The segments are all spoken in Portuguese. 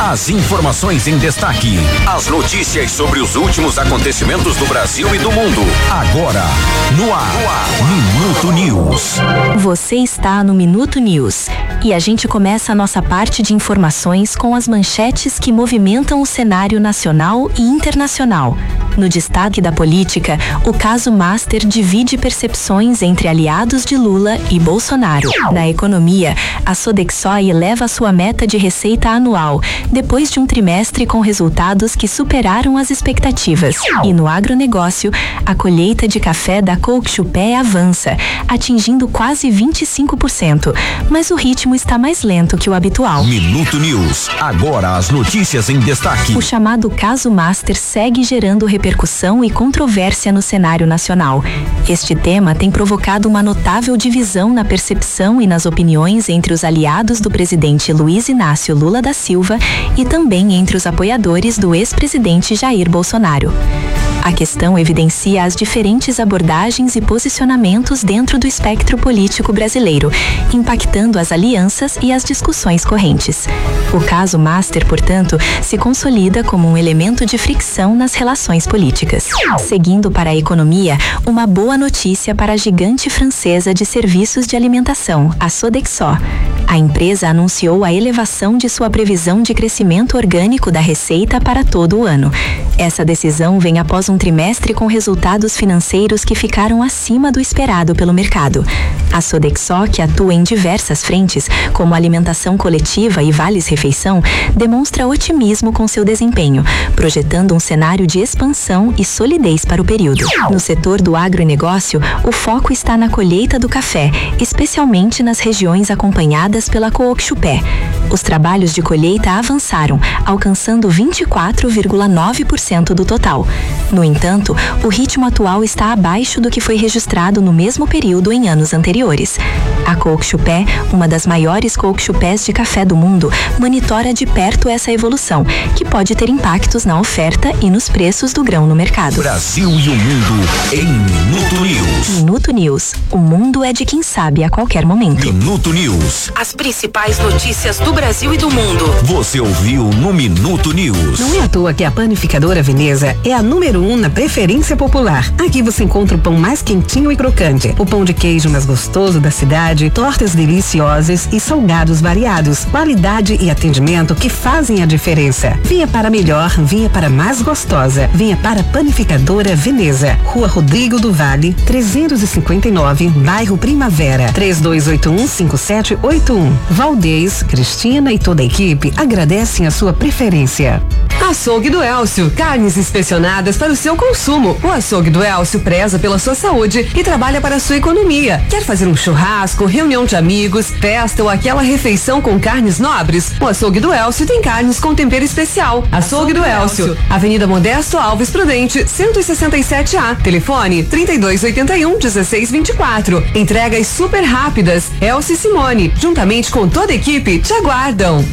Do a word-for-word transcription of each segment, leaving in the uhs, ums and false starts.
As informações em destaque. As notícias sobre os últimos acontecimentos do Brasil e do mundo. Agora, no ar. No ar. Minuto News. Você está no Minuto News. E a gente começa a nossa parte de informações com as manchetes que movimentam o cenário nacional e internacional. No destaque da política, o caso Master divide percepções entre aliados de Lula e Bolsonaro. Na economia, a Sodexo eleva sua meta de receita anual, depois de um trimestre com resultados que superaram as expectativas. E no agronegócio, a colheita de café da Cook-Chupé avança, atingindo quase vinte e cinco por cento, mas o ritmo está mais lento que o habitual. Minuto News, agora as notícias em destaque. O chamado caso Master segue gerando repercussão e controvérsia no cenário nacional. Este tema tem provocado uma notável divisão na percepção e nas opiniões entre os aliados do presidente Luiz Inácio Lula da Silva e também entre os apoiadores do ex-presidente Jair Bolsonaro. A questão evidencia as diferentes abordagens e posicionamentos dentro do espectro político brasileiro, impactando as alianças e as discussões correntes. O caso Master, portanto, se consolida como um elemento de fricção nas relações políticas. Seguindo para a economia, uma boa notícia para a gigante francesa de serviços de alimentação, a Sodexo. A empresa anunciou a elevação de sua previsão de crescimento orgânico da receita para todo o ano. Essa decisão vem após um trimestre com resultados financeiros que ficaram acima do esperado pelo mercado. A Sodexo, que atua em diversas frentes, como alimentação coletiva e vales-refeição, demonstra otimismo com seu desempenho, projetando um cenário de expansão e solidez para o período. No setor do agronegócio, o foco está na colheita do café, especialmente nas regiões acompanhadas pela Cook-Chupé. Os trabalhos de colheita avançaram, alcançando vinte e quatro vírgula nove por cento do total. No entanto, o ritmo atual está abaixo do que foi registrado no mesmo período em anos anteriores. A Cook-Chupé, uma das maiores Cook-Chupés de café do mundo, monitora de perto essa evolução, que pode ter impactos na oferta e nos preços do grão no mercado. Brasil e o mundo em Minuto News. Minuto News. O mundo é de quem sabe a qualquer momento. Minuto News. As principais notícias do Brasil e do mundo. Você ouviu no Minuto News. Não é à toa que a Panificadora Veneza é a número um na preferência popular. Aqui você encontra o pão mais quentinho e crocante, o pão de queijo mais gostoso da cidade, tortas deliciosas e salgados variados, qualidade e atendimento que fazem a diferença. Venha para melhor, venha para mais gostosa, venha para a Panificadora Veneza, Rua Rodrigo do Vale, trezentos e cinquenta e nove, bairro Primavera, três dois oito um, cinco sete oito um. Valdez, Cristina e toda a equipe agradecem a sua preferência. Açougue do Elcio, carnes inspecionadas para o seu consumo. O Açougue do Elcio preza pela sua saúde e trabalha para a sua economia. Quer fazer um churrasco, reunião de amigos, festa ou aquela refeição com carnes nobres? O Açougue do Elcio tem carnes com tempero especial. Açougue do Elcio, Avenida Modesto Alves Prudente, cento e sessenta e sete A. Telefone trinta e dois oitenta e um, dezesseis vinte e quatro. Entregas super rápidas. Elcio e Simone, juntamente com toda a equipe, te aguardam.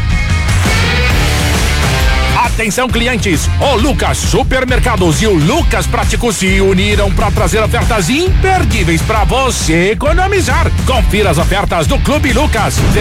Atenção, clientes, o Lucas Supermercados e o Lucas Práticos se uniram para trazer ofertas imperdíveis para você economizar. Confira as ofertas do Clube Lucas.